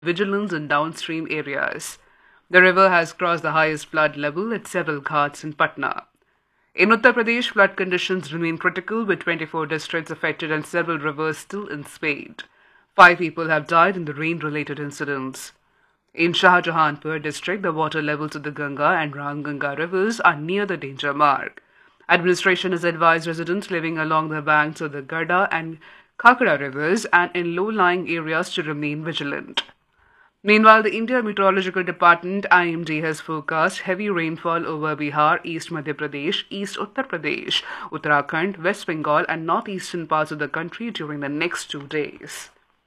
vigilance in downstream areas. The river has crossed the highest flood level at several ghats in Patna. In Uttar Pradesh, flood conditions remain critical with 24 districts affected and several rivers still in spate. 5 people have died in the rain-related incidents. In Shahjahanpur district, the water levels of the Ganga and Ranganga rivers are near the danger mark. Administration has advised residents living along the banks of the Garda and Khakra rivers and in low-lying areas to remain vigilant. Meanwhile, the India Meteorological Department IMD has forecast heavy rainfall over Bihar, East Madhya Pradesh, East Uttar Pradesh, Uttarakhand, West Bengal, and northeastern parts of the country during the next 2 days.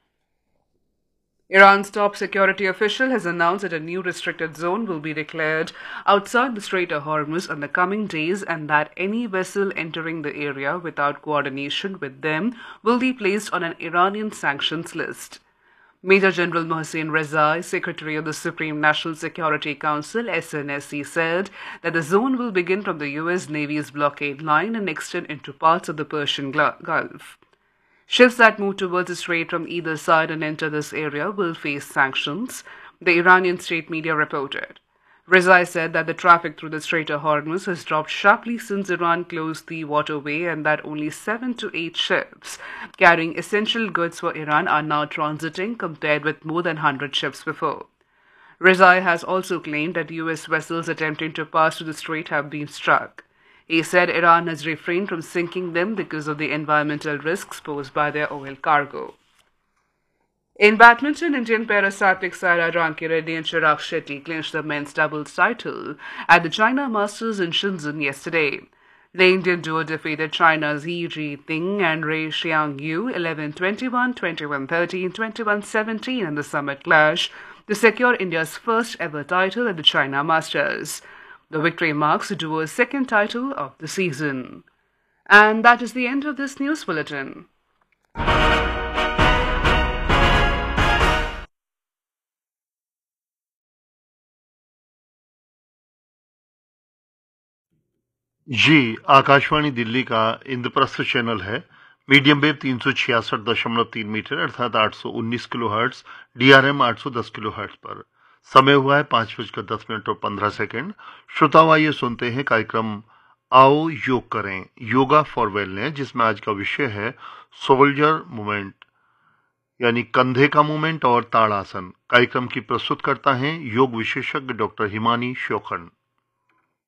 Iran's top security official has announced that a new restricted zone will be declared outside the Strait of Hormuz in the coming days and that any vessel entering the area without coordination with them will be placed on an Iranian sanctions list. Major General Mohsen Rezai, Secretary of the Supreme National Security Council (SNSC), said that the zone will begin from the US Navy's blockade line and extend into parts of the Persian Gulf. Ships that move towards the strait from either side and enter this area will face sanctions, the Iranian state media reported. Rezai said that the traffic through the Strait of Hormuz has dropped sharply since Iran closed the waterway and that only 7 to 8 ships carrying essential goods for Iran are now transiting compared with more than 100 ships before. Rezai has also claimed that US vessels attempting to pass through the strait have been struck. He said Iran has refrained from sinking them because of the environmental risks posed by their oil cargo. In badminton, Indian pair Satvik Sairaj Rankireddy and Chirag Shetty clinched the men's doubles title at the China Masters in Shenzhen yesterday. The Indian duo defeated China's He Jiting and Ray Xiangyu 11-21, 21-13, 21-17 in the summit clash to secure India's first ever title at the China Masters. The victory marks the duo's second title of the season. And that is the end of this news bulletin. जी आकाशवाणी दिल्ली का Indraprastha channel है। Medium wave 366.3 metre अर्थात 819 kilo hertz, DRM 810 kilo hertz पर। समय हुआ है 5:10 और 15 second. श्रोताओं, आइए सुनते हैं कार्यक्रम आओ योग करें, योगा फॉर वेलनेस, जिसमें आज का विषय है सोल्जर मूवमेंट यानी कंधे का मूवमेंट और ताड़ासन। कार्यक्रम की प्रस्तुत करता है योग विशेषज्ञ डॉक्टर हिमानी श्योखन।